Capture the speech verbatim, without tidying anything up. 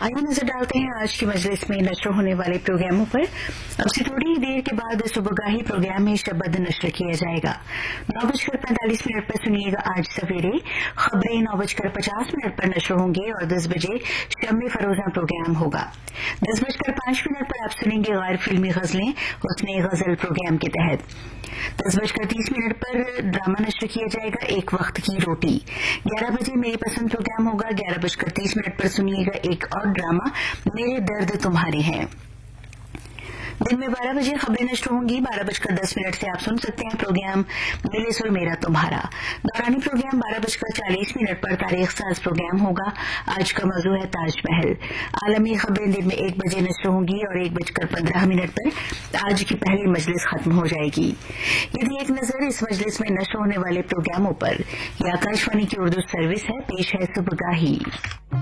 आइए नजर डालते हैं आज की मजलिस में नश्र होने वाले प्रोग्रामों पर। अब से थोड़ी देर के बाद सुबहगाही प्रोग्राम में शब्द नश्र किया जाएगा। नौ बजकर पैंतालीस मिनट पर सुनिएगा आज सवेरे खबरें, नौ बजकर पचास मिनट पर नश्र होंगे और दस बजे शम्मे फरोजा प्रोग्राम होगा। दस बजकर पांच मिनट पर आप सुनेंगे गैर फिल्मी गजलें उसने गजल प्रोग्राम के तहत। दस बजकर तीस मिनट पर ड्रामा नश्र किया जाएगा एक वक्त की रोटी। ग्यारह बजे मेरी पसंद प्रोग्राम होगा। ग्यारह बजकर तीस मिनट पर सुनिएगा एक और ड्रामा मेरे दर्द तुम्हारे हैं। दिन में बारह बजे खबरें नश्र होंगी। बारह बजकर दस मिनट से आप सुन सकते हैं प्रोग्राम मिले सुर मेरा तुम्हारा। दौरानी प्रोग्राम बारह बजकर चालीस मिनट पर तारीख साज प्रोग्राम होगा। आज का मौजू है ताजमहल। आलमी खबरें दिन में एक बजे नश्र होंगी और एक बजकर पंद्रह मिनट पर आज की पहली मजलिस खत्म हो जाएगी। यदि एक नजर इस मजलिस में नश्र होने वाले प्रोग्रामों पर, यह आकाशवाणी की उर्दू सर्विस है। पेश है सुबहगाही।